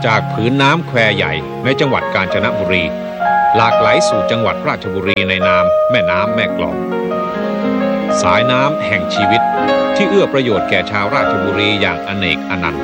จากผืนน้ำแควใหญ่ในจังหวัดกาญจนบุรีหลากไหลสู่จังหวัดราชบุรีในนามแม่น้ำแม่กลองสายน้ำแห่งชีวิตที่เอื้อประโยชน์แก่ชาวราชบุรีอย่างอเนกอนันต์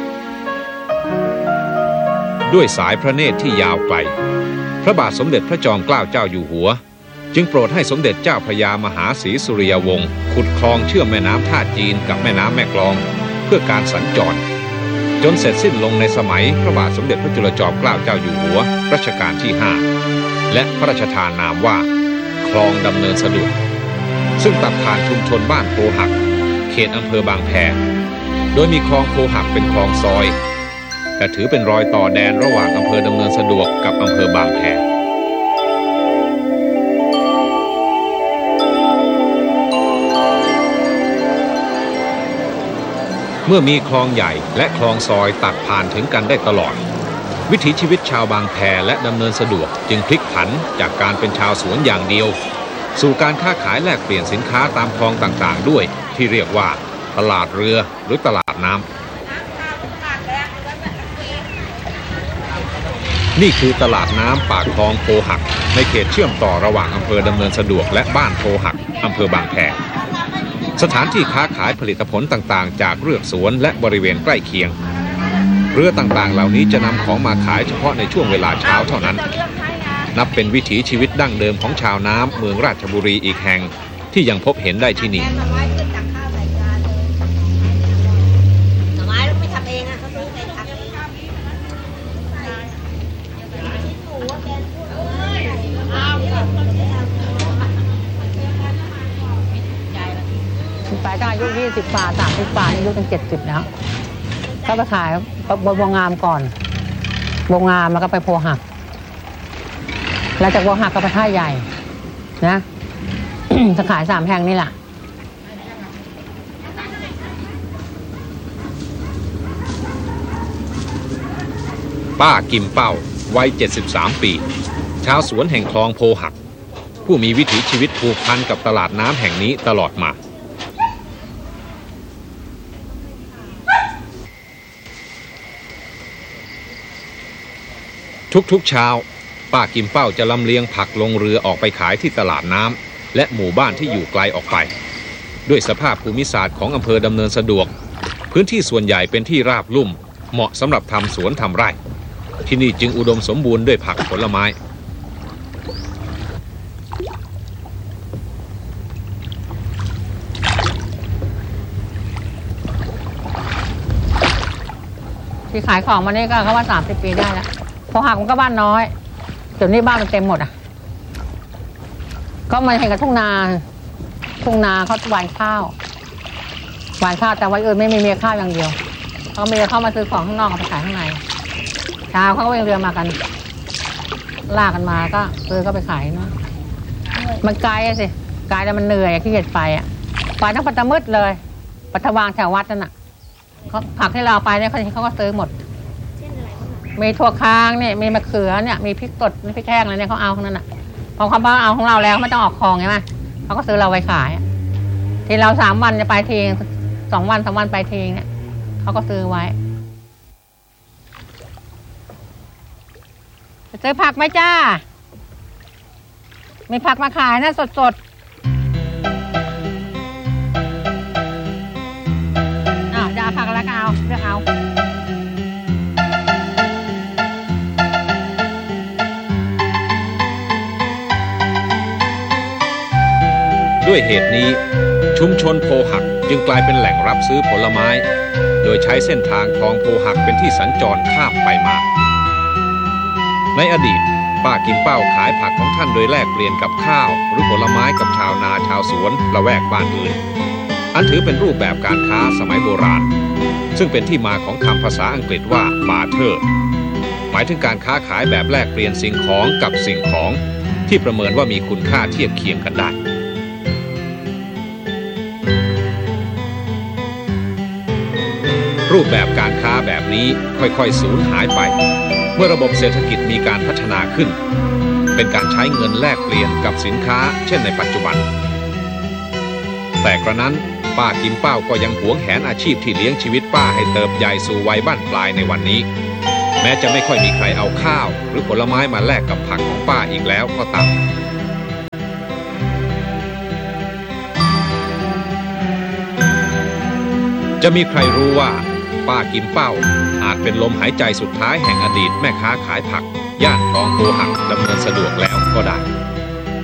ด้วยสายพระเนตรที่ยาวไกลพระบาทสมเด็จพระจอมเกล้าเจ้าอยู่หัวจึงโปรดให้สมเด็จเจ้าพระยามหาศรีสุริยวงศ์ขุดคลองเชื่อมแม่น้ำท่าจีนกับแม่น้ำแม่กลองเพื่อการสัญจรจนเสร็จสิ้นลงในสมัยพระบาทสมเด็จพระจุลจอมเกล้าเจ้าอยู่หัวรัชกาลที่5และพระราชทานนามว่าคลองดำเนินสะดวกซึ่งตัดผ่านชุมชนบ้านโพหักเขตอำเภอบางแพโดยมีคลองโพหักเป็นคลองซอยแต่ถือเป็นรอยต่อแดนระหว่างอำเภอดำเนินสะดวกกับอำเภอบางแพเมื่อมีคลองใหญ่และคลองซอยตัดผ่านถึงกันได้ตลอดวิถีชีวิตชาวบางแพและดำเนินสะดวกจึงพลิกผันจากการเป็นชาวสวนอย่างเดียวสู่การค้าขายแลกเปลี่ยนสินค้าตามคลองต่างๆด้วยที่เรียกว่าตลาดเรือหรือตลาดน้ำนี่คือตลาดน้ำปากคลองโพหักในเขตเชื่อมต่อระหว่างอำเภอดำเนินสะดวกและบ้านโพหักอำเภอบางแพสถานที่ค้าขายผลิตผลต่างๆจากเรือกสวนและบริเวณใกล้เคียงเรือต่างๆเหล่านี้จะนำของมาขายเฉพาะในช่วงเวลาเช้าเท่านั้นนับเป็นวิถีชีวิตดั้งเดิมของชาวน้ำเมืองราชบุรีอีกแห่งที่ยังพบเห็นได้ที่นี่ไปก็อายุ20 บาท 30 บาทอายุเป็น70แล้วก็ไปขายบนบัวงามก่อนบัวงามแล้วก็ไปโพหักแล้วจากบัวหักก็ไปท่าใหญ่นะ จะขาย3แห่งนี่แหละป้ากิมเป้าวัย73 ปีชาวสวนแห่งคลองโพหักผู้มีวิถีชีวิตผูกพันกับตลาดน้ำแห่งนี้ตลอดมาทุกๆเช้าป้ากิมเป้าจะลำเลียงผักลงเรือออกไปขายที่ตลาดน้ำและหมู่บ้านที่อยู่ไกลออกไปด้วยสภาพภูมิศาสตร์ของอำเภอดำเนินสะดวกพื้นที่ส่วนใหญ่เป็นที่ราบลุ่มเหมาะสำหรับทำสวนทำไร่ที่นี่จึงอุดมสมบูรณ์ด้วยผักผลไม้ที่ขายของมานี่ก็เขาว่า30 ปีได้แล้วพอหักมันก็บ้านน้อยจนนี้บ้านมันเต็มหมดอ่ะก็มาเห็นกับทุ่งนาเขาหวานข้าวแต่วันอื่นไม่มีข้าวอย่างเดียวเขามีเข้ามาซื้อของข้างนอกเอาไปขายข้างในเช้าเขาก็ไปเรือมากันลากกันมาก็ซื้อก็ไปขายเนาะมันไกลสิไกลแล้วมันเหนื่อยขี้เกียจไปอ่ะไปทั้งปัตตมืดเลยปัตตวางแถววัดนั่นน่ะเขาผักที่เราไปเนี่ยเขาก็ซื้อหมดมีถั่วค้างเนี่ยมีมะเขือเนี่ยมีพริกสดมีพริกแห้งอะไรเนี่ยเขาเอาทั้งนั้นอ่ะพอเขาเอาของเราแล้วไม่ต้องออกคลองใช่ไหมเขาก็ซื้อเราไปขายที่เรา3 วันจะไปที2 วัน 3 วันไปทีเนี่ยเขาก็ซื้อไว้ซื้อผักไหมจ้ามีผักมาขายนะสดจะเอาผักอะไรก็เอาเลือกเอาด้วยเหตุนี้ชุมชนโพหักจึงกลายเป็นแหล่งรับซื้อผลไม้โดยใช้เส้นทางคลองโพหักเป็นที่สัญจรข้ามไปมาในอดีตป้ากิมเป้าขายผักของท่านโดยแลกเปลี่ยนกับข้าวหรือผลไม้กับชาวนาชาวสวนละแวกบ้านอื่นอันถือเป็นรูปแบบการค้าสมัยโบราณซึ่งเป็นที่มาของคำภาษาอังกฤษว่าบาร์เทอร์หมายถึงการค้าขายแบบแลกเปลี่ยนสิ่งของกับสิ่งของที่ประเมินว่ามีคุณค่าเทียบเคียงกันได้รูปแบบการค้าแบบนี้ค่อยๆสูญหายไปเมื่อระบบเศรษฐกิจมีการพัฒนาขึ้นเป็นการใช้เงินแลกเปลี่ยนกับสินค้าเช่นในปัจจุบันแต่กระนั้นป้ากิมเป้าก็ยังหวงแหนอาชีพที่เลี้ยงชีวิตป้าให้เติบใหญ่สู่วัยบั้นปลายในวันนี้แม้จะไม่ค่อยมีใครเอาข้าวหรือผลไม้มาแลกกับผักของป้าอีกแล้วก็ตามจะมีใครรู้ว่าป้ากิมเป้าอาจเป็นลมหายใจสุดท้ายแห่งอดีตแม่ค้าขายผักย่านคลองโพหักดำเนินสะดวกแล้วก็ได้